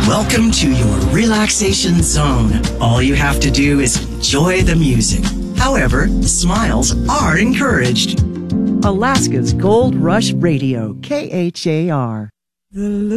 Welcome to your relaxation zone. All you have to do is enjoy the music. However, smiles are encouraged. Alaska's Gold Rush Radio, KHAR.